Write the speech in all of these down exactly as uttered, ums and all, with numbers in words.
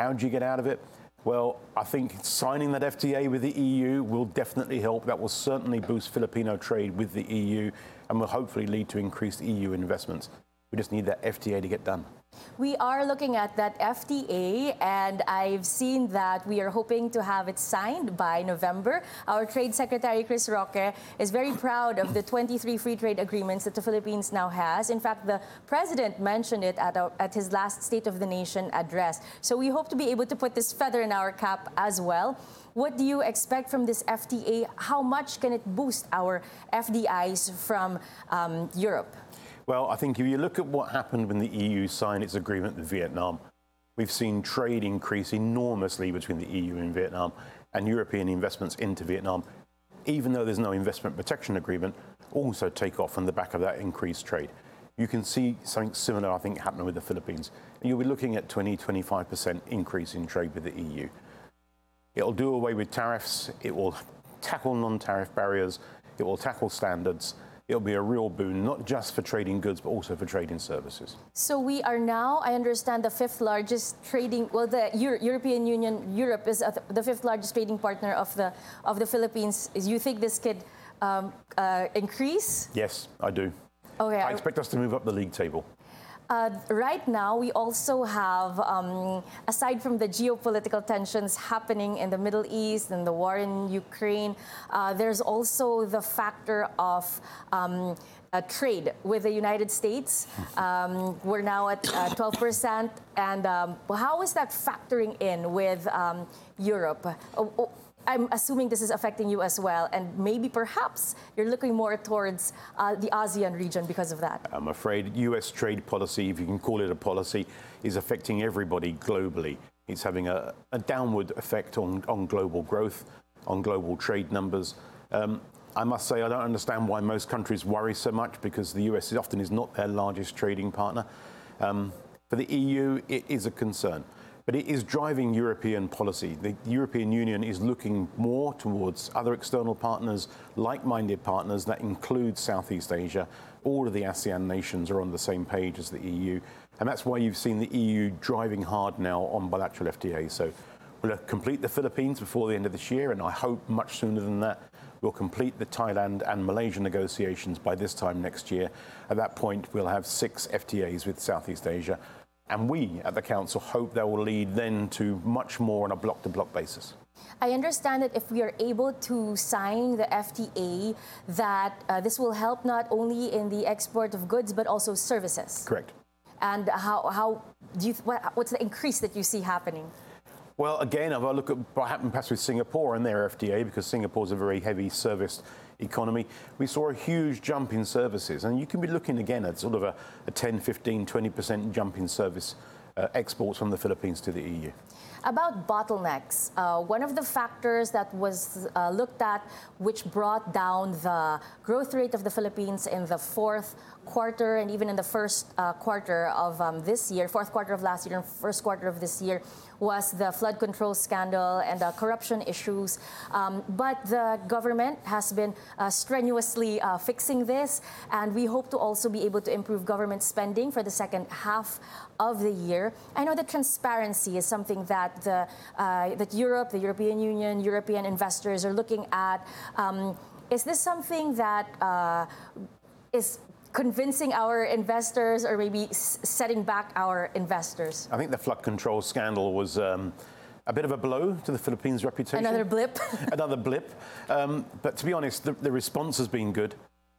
How do you get out of it? Well, I think signing that F T A with the E U will definitely help. That will certainly boost Filipino trade with the E U and will hopefully lead to increased E U investments. We just need that F T A to get done. We are looking at that F T A, and I've seen that we are hoping to have it signed by November. Our Trade Secretary, Chris Roque, is very proud of the twenty-three free trade agreements that the Philippines now has. In fact, the President mentioned it at, our, at his last State of the Nation address. So we hope to be able to put this feather in our cap as well. What do you expect from this F T A? How much can it boost our F D Is from um, Europe? Well, I think if you look at what happened when the E U signed its agreement with Vietnam, we've seen trade increase enormously between the E U and Vietnam and European investments into Vietnam, even though there's no investment protection agreement, also take off on the back of that increased trade. You can see something similar, I think, happening with the Philippines. You'll be looking at twenty, twenty-five percent increase in trade with the E U. It'll do away with tariffs. It will tackle non-tariff barriers. It will tackle standards. It'll be a real boon, not just for trading goods, but also for trading services. So we are now, I understand, the fifth largest trading, well, the Euro European Union, Europe is the fifth largest trading partner of the, of the Philippines. Is you think this could um, uh, increase? Yes, I do. Okay. I expect us to move up the league table. Uh, right now, we also have, um, aside from the geopolitical tensions happening in the Middle East and the war in Ukraine, uh, there's also the factor of um, uh, trade with the United States. Um, we're now at uh, twelve percent. And um, how is that factoring in with um, Europe? Oh, oh, I'm assuming this is affecting you as well, and maybe perhaps you're looking more towards uh, the ASEAN region because of that. I'm afraid U S trade policy, if you can call it a policy, is affecting everybody globally. It's having a, a downward effect on, on global growth, on global trade numbers. Um, I must say I don't understand why most countries worry so much, because the U S often is not their largest trading partner. Um, for the E U, it is a concern. But it is driving European policy. The European Union is looking more towards other external partners, like-minded partners that include Southeast Asia. All of the ASEAN nations are on the same page as the E U. And that's why you've seen the E U driving hard now on bilateral F T As. So we'll complete the Philippines before the end of this year, and I hope much sooner than that. We'll complete the Thailand and Malaysia negotiations by this time next year. At that point, we'll have six F T As with Southeast Asia. And we at the Council hope that will lead then to much more on a block-to-block basis. I understand that if we are able to sign the F T A, that uh, this will help not only in the export of goods, but also services. Correct. And how, how do you, what, what's the increase that you see happening? Well, again, if I look at what happened perhaps with Singapore and their F T A, because Singapore's a very heavy service economy, we saw a huge jump in services. And you can be looking again at sort of a, a ten, fifteen, twenty percent jump in service uh, exports from the Philippines to the E U. About bottlenecks, uh, one of the factors that was uh, looked at which brought down the growth rate of the Philippines in the fourth quarter and even in the first uh, quarter of um, this year, fourth quarter of last year and first quarter of this year, was the flood control scandal and the corruption issues. Um, but the government has been uh, strenuously uh, fixing this, and we hope to also be able to improve government spending for the second half of the year. I know that transparency is something that the uh, that Europe, the European Union, European investors are looking at. Um, is this something that uh, is convincing our investors, or maybe s setting back our investors? I think the flood control scandal was um, a bit of a blow to the Philippines' reputation. Another blip. Another blip. Um, but to be honest, the, the response has been good.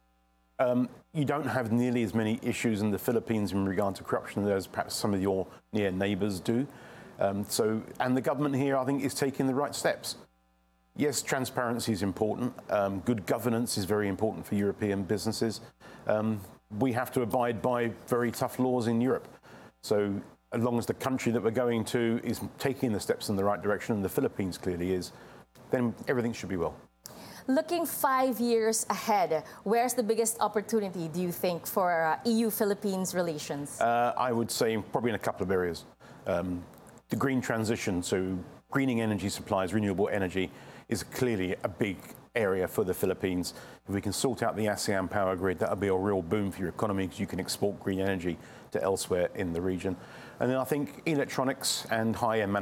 Um, you don't have nearly as many issues in the Philippines in regard to corruption as perhaps some of your near neighbours do. Um, so, and the government here, I think, is taking the right steps. Yes, transparency is important. Um, good governance is very important for European businesses. Um, we have to abide by very tough laws in Europe. So as long as the country that we're going to is taking the steps in the right direction, and the Philippines clearly is, then everything should be well. Looking five years ahead, where's the biggest opportunity, do you think, for uh, E U-Philippines relations? Uh, I would say probably in a couple of areas. Um, the green transition, so greening energy supplies, renewable energy, is clearly a big area for the Philippines. If we can sort out the ASEAN power grid, that'll be a real boom for your economy, because you can export green energy to elsewhere in the region. And then I think electronics and high-end manufacturing